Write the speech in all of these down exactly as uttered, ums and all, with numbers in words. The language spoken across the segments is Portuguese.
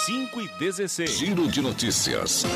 cinco e dezesseis. Giro de notícias.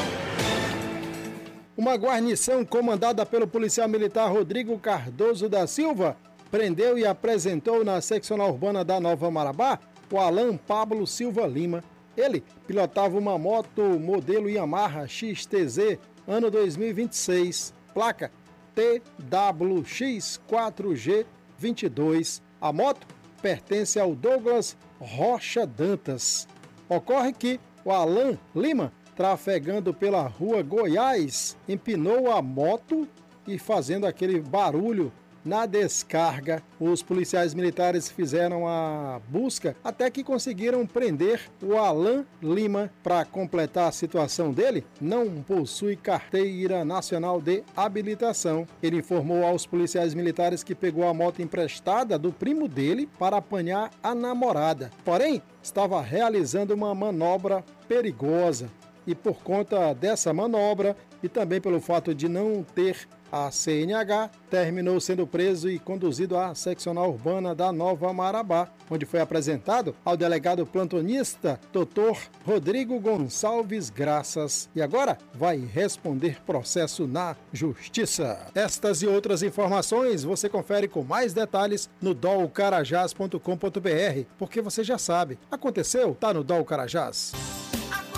Uma guarnição comandada pelo policial militar Rodrigo Cardoso da Silva prendeu e apresentou na seccional urbana da Nova Marabá o Alan Pablo Silva Lima. Ele pilotava uma moto modelo Yamaha X T Z ano dois mil e vinte e seis, placa T W X quatro G vinte e dois. A moto pertence ao Douglas Rocha Dantas. Ocorre que o Alan Lima, trafegando pela rua Goiás, empinou a moto e fazendo aquele barulho na descarga. Os policiais militares fizeram a busca até que conseguiram prender o Alan Lima. Para completar a situação dele, não possui carteira nacional de habilitação. Ele informou aos policiais militares que pegou a moto emprestada do primo dele para apanhar a namorada. Porém, estava realizando uma manobra perigosa. E por conta dessa manobra e também pelo fato de não ter a C N H, terminou sendo preso e conduzido à seccional urbana da Nova Marabá, onde foi apresentado ao delegado plantonista doutor Rodrigo Gonçalves Graças. E agora vai responder processo na Justiça. Estas e outras informações você confere com mais detalhes no dol carajás ponto com ponto br, porque você já sabe, aconteceu, tá no Dol Carajás.